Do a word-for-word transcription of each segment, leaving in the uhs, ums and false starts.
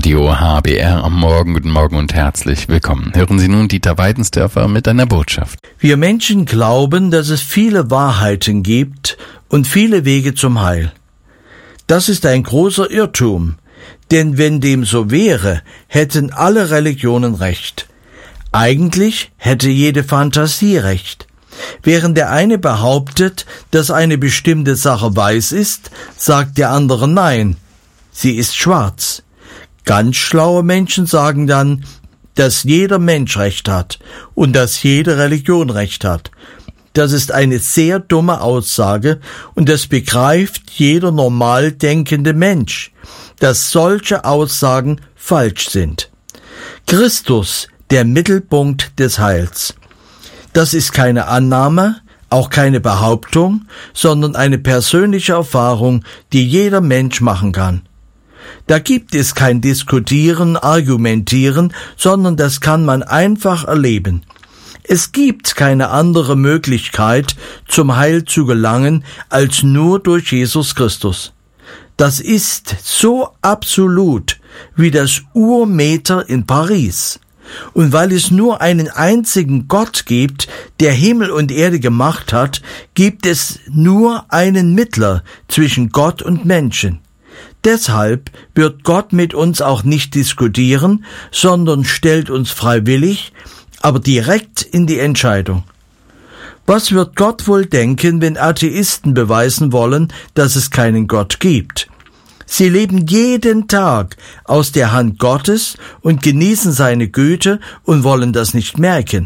Radio H B R am Morgen. Guten Morgen und herzlich willkommen. Hören Sie nun Dieter Weidensdörfer mit einer Botschaft. Wir Menschen glauben, dass es viele Wahrheiten gibt und viele Wege zum Heil. Das ist ein großer Irrtum, denn wenn dem so wäre, hätten alle Religionen recht. Eigentlich hätte jede Fantasie recht. Während der eine behauptet, dass eine bestimmte Sache weiß ist, sagt der andere nein, sie ist schwarz. Ganz schlaue Menschen sagen dann, dass jeder Mensch Recht hat und dass jede Religion Recht hat. Das ist eine sehr dumme Aussage und das begreift jeder normal denkende Mensch, dass solche Aussagen falsch sind. Christus, der Mittelpunkt des Heils. Das ist keine Annahme, auch keine Behauptung, sondern eine persönliche Erfahrung, die jeder Mensch machen kann. Da gibt es kein Diskutieren, Argumentieren, sondern das kann man einfach erleben. Es gibt keine andere Möglichkeit, zum Heil zu gelangen, als nur durch Jesus Christus. Das ist so absolut wie das Urmeter in Paris. Und weil es nur einen einzigen Gott gibt, der Himmel und Erde gemacht hat, gibt es nur einen Mittler zwischen Gott und Menschen. Deshalb wird Gott mit uns auch nicht diskutieren, sondern stellt uns freiwillig, aber direkt in die Entscheidung. Was wird Gott wohl denken, wenn Atheisten beweisen wollen, dass es keinen Gott gibt? Sie leben jeden Tag aus der Hand Gottes und genießen seine Güte und wollen das nicht merken.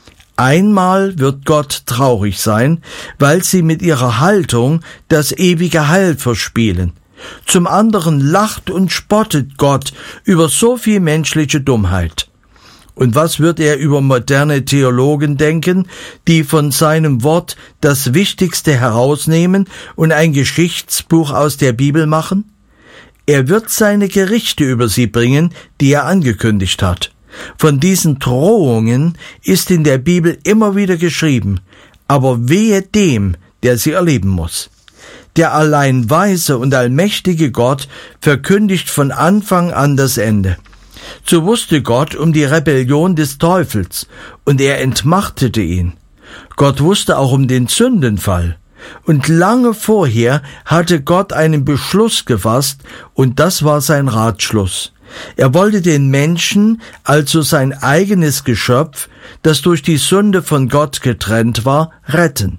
Einmal wird Gott traurig sein, weil sie mit ihrer Haltung das ewige Heil verspielen. Zum anderen lacht und spottet Gott über so viel menschliche Dummheit. Und was wird er über moderne Theologen denken, die von seinem Wort das Wichtigste herausnehmen und ein Geschichtsbuch aus der Bibel machen? Er wird seine Gerichte über sie bringen, die er angekündigt hat. Von diesen Drohungen ist in der Bibel immer wieder geschrieben, aber wehe dem, der sie erleben muss. Der allein weise und allmächtige Gott verkündigt von Anfang an das Ende. So wusste Gott um die Rebellion des Teufels, und er entmachtete ihn. Gott wusste auch um den Sündenfall. Und lange vorher hatte Gott einen Beschluss gefasst, und das war sein Ratschluss. Er wollte den Menschen, also sein eigenes Geschöpf, das durch die Sünde von Gott getrennt war, retten.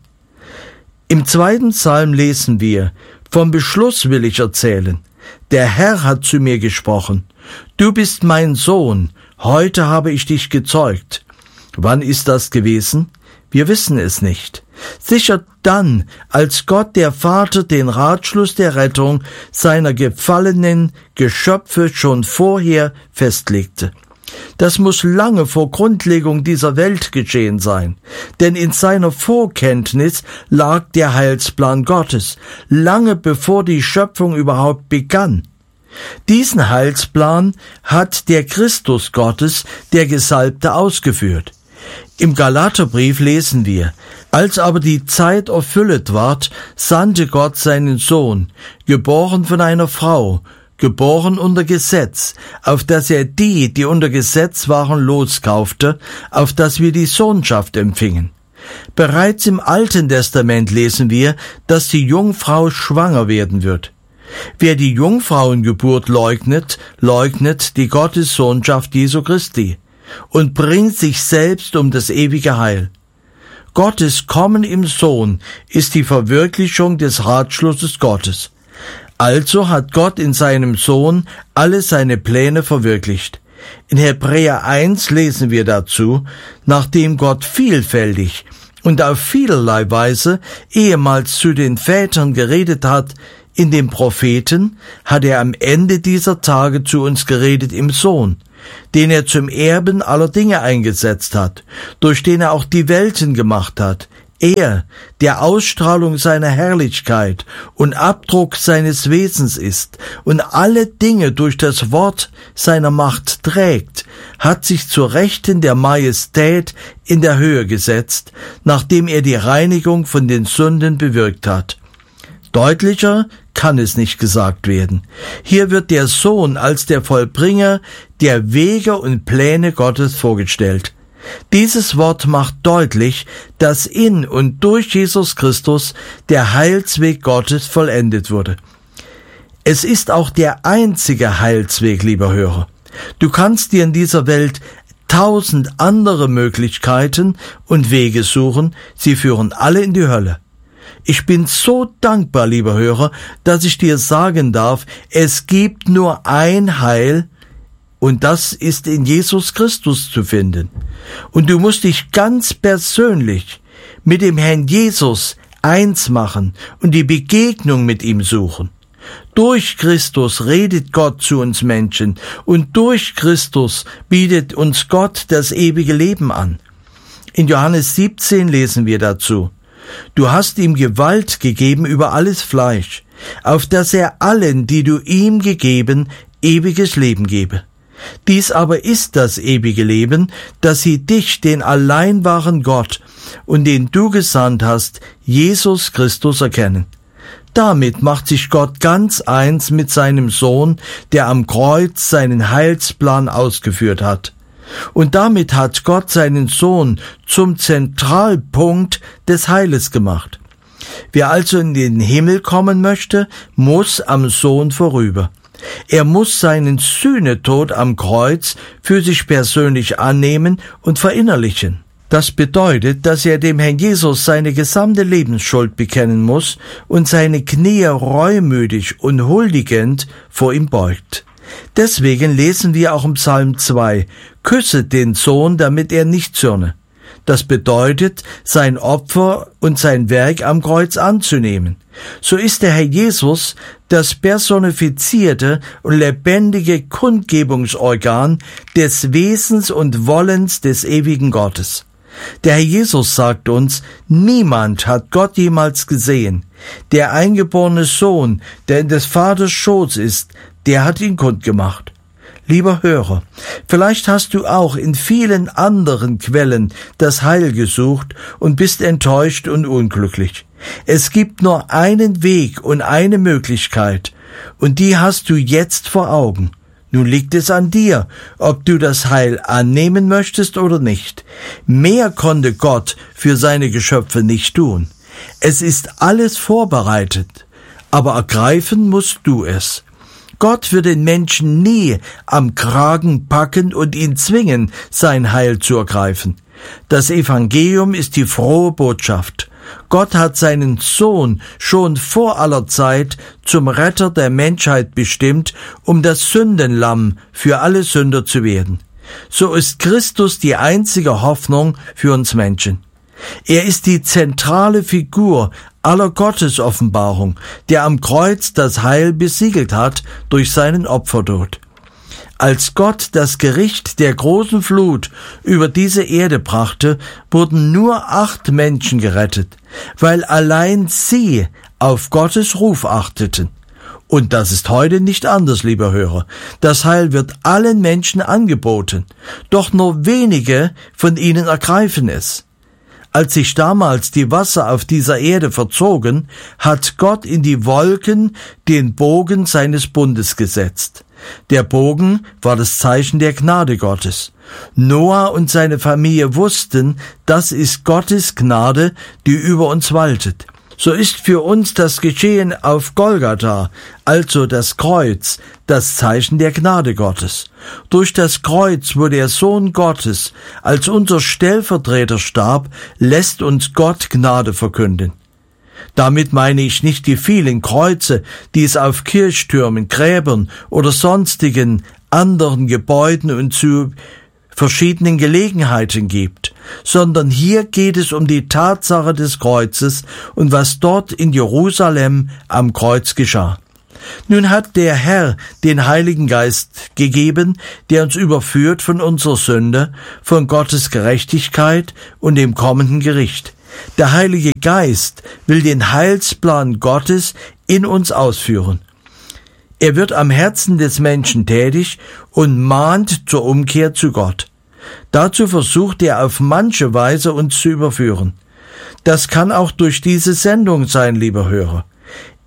Im zweiten Psalm lesen wir, vom Beschluss will ich erzählen. Der Herr hat zu mir gesprochen. Du bist mein Sohn, heute habe ich dich gezeugt. Wann ist das gewesen? Wir wissen es nicht. Sicher dann, als Gott der Vater den Ratschluss der Rettung seiner gefallenen Geschöpfe schon vorher festlegte. Das muss lange vor Grundlegung dieser Welt geschehen sein, denn in seiner Vorkenntnis lag der Heilsplan Gottes, lange bevor die Schöpfung überhaupt begann. Diesen Heilsplan hat der Christus Gottes, der Gesalbte, ausgeführt. Im Galaterbrief lesen wir, als aber die Zeit erfüllet ward, sandte Gott seinen Sohn, geboren von einer Frau, geboren unter Gesetz, auf dass er die, die unter Gesetz waren, loskaufte, auf dass wir die Sohnschaft empfingen. Bereits im Alten Testament lesen wir, dass die Jungfrau schwanger werden wird. Wer die Jungfrauengeburt leugnet, leugnet die Gottessohnschaft Jesu Christi und bringt sich selbst um das ewige Heil. Gottes Kommen im Sohn ist die Verwirklichung des Ratschlusses Gottes. Also hat Gott in seinem Sohn alle seine Pläne verwirklicht. In Hebräer eins lesen wir dazu, nachdem Gott vielfältig und auf vielerlei Weise ehemals zu den Vätern geredet hat, in den Propheten, hat er am Ende dieser Tage zu uns geredet im Sohn, den er zum Erben aller Dinge eingesetzt hat, durch den er auch die Welten gemacht hat. Er, der Ausstrahlung seiner Herrlichkeit und Abdruck seines Wesens ist und alle Dinge durch das Wort seiner Macht trägt, hat sich zur Rechten der Majestät in der Höhe gesetzt, nachdem er die Reinigung von den Sünden bewirkt hat. Deutlicher kann es nicht gesagt werden. Hier wird der Sohn als der Vollbringer der Wege und Pläne Gottes vorgestellt. Dieses Wort macht deutlich, dass in und durch Jesus Christus der Heilsweg Gottes vollendet wurde. Es ist auch der einzige Heilsweg, lieber Hörer. Du kannst dir in dieser Welt tausend andere Möglichkeiten und Wege suchen, sie führen alle in die Hölle. Ich bin so dankbar, lieber Hörer, dass ich dir sagen darf, es gibt nur ein Heil, und das ist in Jesus Christus zu finden. Und du musst dich ganz persönlich mit dem Herrn Jesus eins machen und die Begegnung mit ihm suchen. Durch Christus redet Gott zu uns Menschen und durch Christus bietet uns Gott das ewige Leben an. In Johannes siebzehn lesen wir dazu: Du hast ihm Gewalt gegeben über alles Fleisch, auf dass er allen, die du ihm gegeben, ewiges Leben gebe. Dies aber ist das ewige Leben, dass sie dich, den allein wahren Gott und den du gesandt hast, Jesus Christus, erkennen. Damit macht sich Gott ganz eins mit seinem Sohn, der am Kreuz seinen Heilsplan ausgeführt hat. Und damit hat Gott seinen Sohn zum Zentralpunkt des Heiles gemacht. Wer also in den Himmel kommen möchte, muss am Sohn vorüber. Er muss seinen Sühnetod am Kreuz für sich persönlich annehmen und verinnerlichen. Das bedeutet, dass er dem Herrn Jesus seine gesamte Lebensschuld bekennen muss und seine Knie reumütig und huldigend vor ihm beugt. Deswegen lesen wir auch im Psalm zwei, küsse den Sohn, damit er nicht zürne. Das bedeutet, sein Opfer und sein Werk am Kreuz anzunehmen. So ist der Herr Jesus das personifizierte und lebendige Kundgebungsorgan des Wesens und Wollens des ewigen Gottes. Der Herr Jesus sagt uns, niemand hat Gott jemals gesehen. Der eingeborene Sohn, der in des Vaters Schoß ist, der hat ihn kundgemacht. Lieber Hörer, vielleicht hast du auch in vielen anderen Quellen das Heil gesucht und bist enttäuscht und unglücklich. Es gibt nur einen Weg und eine Möglichkeit, und die hast du jetzt vor Augen. Nun liegt es an dir, ob du das Heil annehmen möchtest oder nicht. Mehr konnte Gott für seine Geschöpfe nicht tun. Es ist alles vorbereitet, aber ergreifen musst du es. Gott wird den Menschen nie am Kragen packen und ihn zwingen, sein Heil zu ergreifen. Das Evangelium ist die frohe Botschaft. Gott hat seinen Sohn schon vor aller Zeit zum Retter der Menschheit bestimmt, um das Sündenlamm für alle Sünder zu werden. So ist Christus die einzige Hoffnung für uns Menschen. Er ist die zentrale Figur aller Gottesoffenbarung, der am Kreuz das Heil besiegelt hat durch seinen Opfertod. Als Gott das Gericht der großen Flut über diese Erde brachte, wurden nur acht Menschen gerettet, weil allein sie auf Gottes Ruf achteten. Und das ist heute nicht anders, lieber Hörer. Das Heil wird allen Menschen angeboten, doch nur wenige von ihnen ergreifen es. Als sich damals die Wasser auf dieser Erde verzogen, hat Gott in die Wolken den Bogen seines Bundes gesetzt. Der Bogen war das Zeichen der Gnade Gottes. Noah und seine Familie wussten, das ist Gottes Gnade, die über uns waltet. So ist für uns das Geschehen auf Golgatha, also das Kreuz, das Zeichen der Gnade Gottes. Durch das Kreuz, wo der Sohn Gottes als unser Stellvertreter starb, lässt uns Gott Gnade verkünden. Damit meine ich nicht die vielen Kreuze, die es auf Kirchtürmen, Gräbern oder sonstigen anderen Gebäuden und zu verschiedenen Gelegenheiten gibt, sondern hier geht es um die Tatsache des Kreuzes und was dort in Jerusalem am Kreuz geschah. Nun hat der Herr den Heiligen Geist gegeben, der uns überführt von unserer Sünde, von Gottes Gerechtigkeit und dem kommenden Gericht. Der Heilige Geist will den Heilsplan Gottes in uns ausführen. Er wird am Herzen des Menschen tätig und mahnt zur Umkehr zu Gott. Dazu versucht er auf manche Weise uns zu überführen. Das kann auch durch diese Sendung sein, lieber Hörer.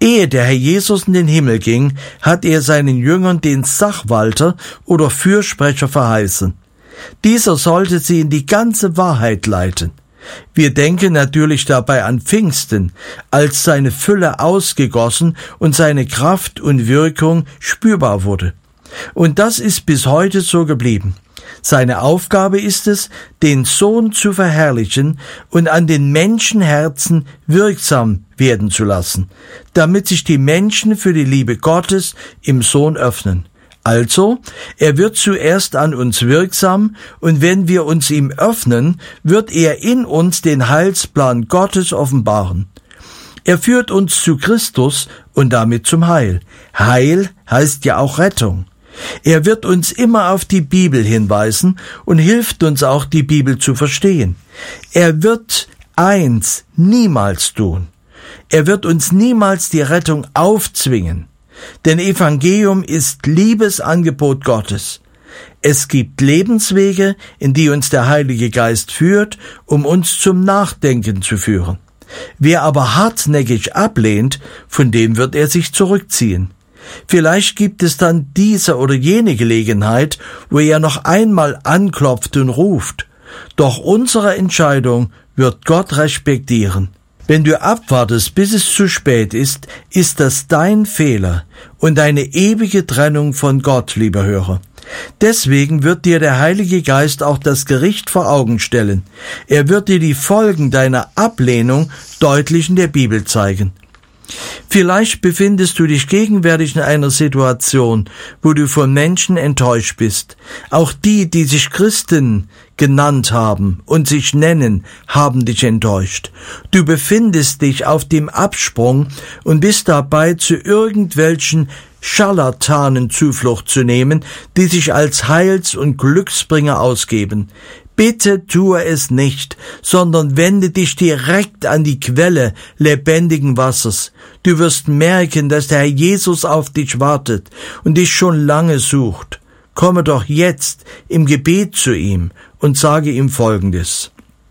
Ehe der Herr Jesus in den Himmel ging, hat er seinen Jüngern den Sachwalter oder Fürsprecher verheißen. Dieser sollte sie in die ganze Wahrheit leiten. Wir denken natürlich dabei an Pfingsten, als seine Fülle ausgegossen und seine Kraft und Wirkung spürbar wurde. Und das ist bis heute so geblieben. Seine Aufgabe ist es, den Sohn zu verherrlichen und an den Menschenherzen wirksam werden zu lassen, damit sich die Menschen für die Liebe Gottes im Sohn öffnen. Also, er wird zuerst an uns wirksam, und wenn wir uns ihm öffnen, wird er in uns den Heilsplan Gottes offenbaren. Er führt uns zu Christus und damit zum Heil. Heil heißt ja auch Rettung. Er wird uns immer auf die Bibel hinweisen und hilft uns auch, die Bibel zu verstehen. Er wird eins niemals tun. Er wird uns niemals die Rettung aufzwingen. Denn Evangelium ist Liebesangebot Gottes. Es gibt Lebenswege, in die uns der Heilige Geist führt, um uns zum Nachdenken zu führen. Wer aber hartnäckig ablehnt, von dem wird er sich zurückziehen. Vielleicht gibt es dann diese oder jene Gelegenheit, wo er noch einmal anklopft und ruft. Doch unsere Entscheidung wird Gott respektieren. Wenn du abwartest, bis es zu spät ist, ist das dein Fehler und eine ewige Trennung von Gott, lieber Hörer. Deswegen wird dir der Heilige Geist auch das Gericht vor Augen stellen. Er wird dir die Folgen deiner Ablehnung deutlich in der Bibel zeigen. Vielleicht befindest du dich gegenwärtig in einer Situation, wo du von Menschen enttäuscht bist. Auch die, die sich Christen genannt haben und sich nennen, haben dich enttäuscht. Du befindest dich auf dem Absprung und bist dabei, zu irgendwelchen Scharlatanen Zuflucht zu nehmen, die sich als Heils- und Glücksbringer ausgeben. Bitte tue es nicht, sondern wende dich direkt an die Quelle lebendigen Wassers. Du wirst merken, dass der Herr Jesus auf dich wartet und dich schon lange sucht. Komme doch jetzt im Gebet zu ihm und sage ihm Folgendes.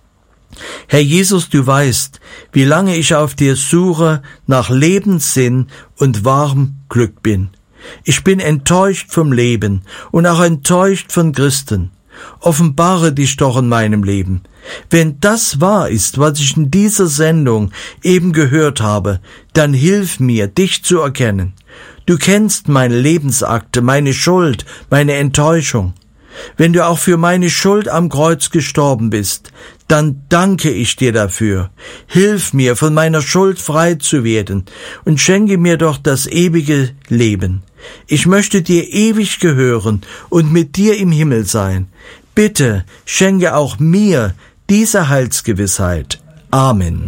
Herr Jesus, du weißt, wie lange ich auf dir suche nach Lebenssinn und wahrem Glück bin. Ich bin enttäuscht vom Leben und auch enttäuscht von Christen. Offenbare dich doch in meinem Leben. Wenn das wahr ist, was ich in dieser Sendung eben gehört habe, dann hilf mir, dich zu erkennen. Du kennst meine Lebensakte, meine Schuld, meine Enttäuschung. Wenn du auch für meine Schuld am Kreuz gestorben bist, dann danke ich dir dafür. Hilf mir, von meiner Schuld frei zu werden und schenke mir doch das ewige Leben. Ich möchte dir ewig gehören und mit dir im Himmel sein. Bitte schenke auch mir diese Heilsgewissheit. Amen.